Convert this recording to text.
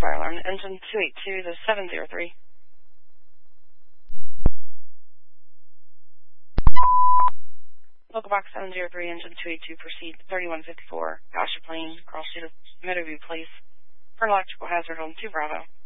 fire alarm, engine 282 to 703. Local box 703, engine 282, proceed 3154, Gosha Plain, cross street of Meadowview Place, for an electrical hazard on 2 Bravo.